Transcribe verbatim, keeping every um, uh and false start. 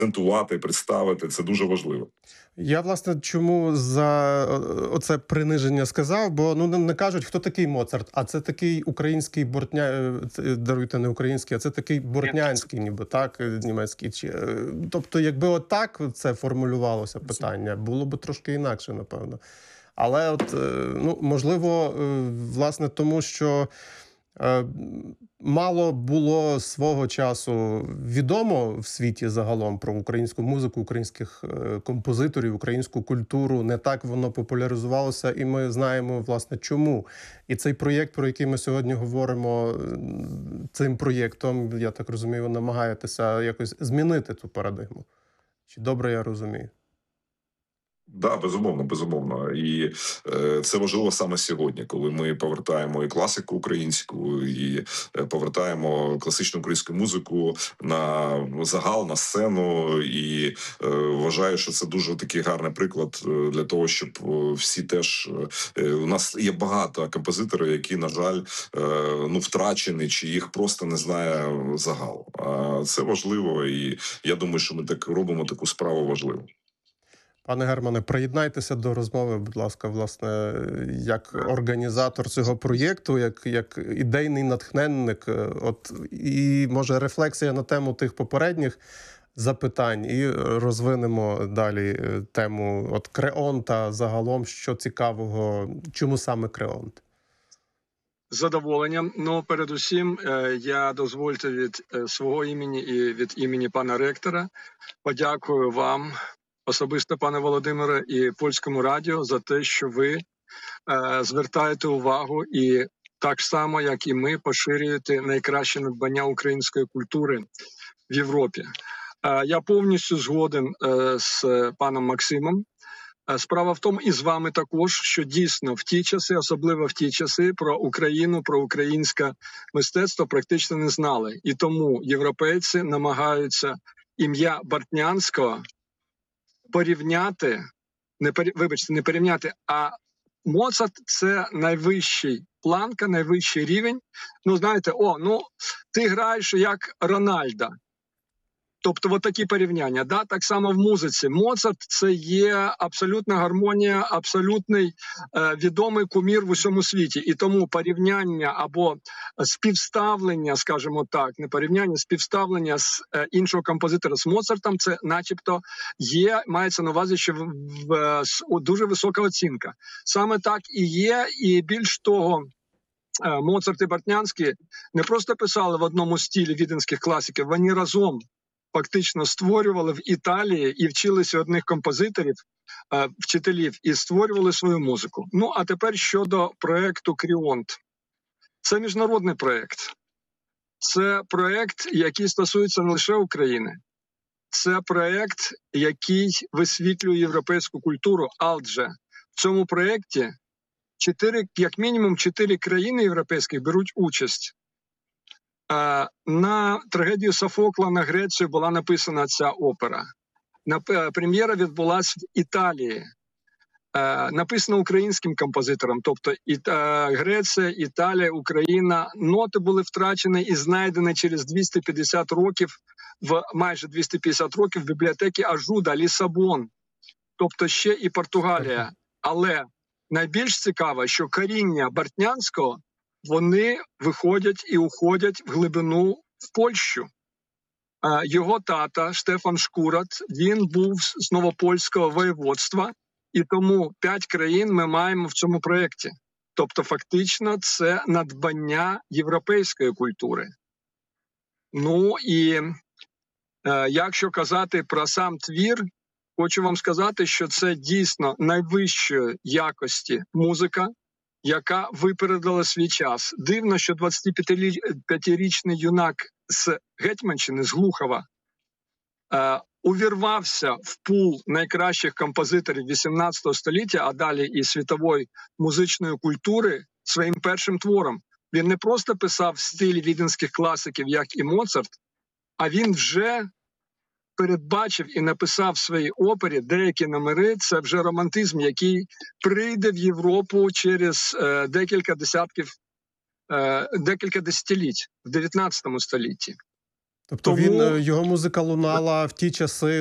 презентувати, представити. Це дуже важливо. Я, власне, чому за оце приниження сказав, бо ну не кажуть, хто такий Моцарт, а це такий український бортня, даруйте, не український, а це такий бортнянський, ніби так, німецький. Чи тобто, якби отак це формулювалося питання, було б трошки інакше, напевно. Але от ну можливо, власне, тому що мало було свого часу відомо в світі загалом про українську музику, українських композиторів, українську культуру. Не так воно популяризувалося, і ми знаємо, власне, чому. І цей проєкт, про який ми сьогодні говоримо, цим проєктом, я так розумію, ви намагаєтеся якось змінити ту парадигму. Чи добре я розумію? Да, безумовно, безумовно. І е, це важливо саме сьогодні, коли ми повертаємо і класику українську, і е, повертаємо класичну українську музику на загал, на сцену. І е, вважаю, що це дуже такий гарний приклад для того, щоб всі теж... Е, у нас є багато композиторів, які, на жаль, е, ну, втрачені, чи їх просто не знає загал. А це важливо, і я думаю, що ми так робимо таку справу важливу. Пане Германе, приєднайтеся до розмови, будь ласка, власне, як організатор цього проєкту, як, як ідейний натхненник, от, і, може, рефлексія на тему тих попередніх запитань, і розвинемо далі тему от Креонта загалом, що цікавого, чому саме Креонт? З задоволенням. Ну, передусім, я, дозвольте, від свого імені і від імені пана ректора подякую вам, особисто, пане Володимире, і Польському радіо за те, що ви е, звертаєте увагу і так само, як і ми, поширюєте найкраще надбання української культури в Європі. Е, я повністю згоден е, з паном Максимом. Е, справа в тому, і з вами також, що дійсно в ті часи, особливо в ті часи, про Україну, про українське мистецтво практично не знали. І тому європейці намагаються ім'я Бортнянського порівняти, не пері, вибачте, не порівняти, а Моцарт – це найвищий планка, найвищий рівень. Ну, знаєте, о, ну, ти граєш як Рональдо. Тобто, от такі порівняння. Да? Так само в музиці. Моцарт – це є абсолютна гармонія, абсолютний е, відомий кумір в усьому світі. І тому порівняння або співставлення, скажімо так, не порівняння, співставлення з е, іншого композитора з Моцартом – це начебто є, мається на увазі, що в, в, в, дуже висока оцінка. Саме так і є, і більш того, е, Моцарт і Бортнянський не просто писали в одному стилі віденських класиків, вони разом фактично створювали в Італії і вчилися одних композиторів, е, вчителів, і створювали свою музику. Ну, а тепер щодо проєкту «Кріонт». Це міжнародний проєкт. Це проєкт, який стосується не лише України. Це проєкт, який висвітлює європейську культуру, адже в цьому проєкті чотири, як мінімум чотири країни європейські беруть участь. На трагедію Софокла, на Грецію була написана ця опера. Прем'єра відбулася в Італії. Написана українським композитором, тобто Греція, Італія, Україна. Ноти були втрачені і знайдені через двісті п'ятдесят років, в майже двісті п'ятдесят років в бібліотеці Ажуда, Лісабон, тобто ще і Португалія. Але найбільш цікаво, що коріння Бортнянського, вони виходять і уходять в глибину в Польщу. Його тата Штефан Шкурат, він був з Новопольського воєводства, і тому п'ять країн ми маємо в цьому проєкті. Тобто фактично це надбання європейської культури. Ну і е, якщо казати про сам твір, хочу вам сказати, що це дійсно найвищої якості музика, яка випередила свій час. Дивно, що двадцятип'ятирічний юнак з Гетьманщини, з Глухова, е, увірвався в пул найкращих композиторів вісімнадцятого століття, а далі і світової музичної культури своїм першим твором. Він не просто писав в стилі віденських класиків, як і Моцарт, а він вже передбачив і написав в своїй опері деякі номери. Це вже романтизм, який прийде в Європу через е, декілька десятків, е, декілька десятиліть в дев'ятнадцятому столітті. Тобто Тому- він е, його музика лунала в ті часи,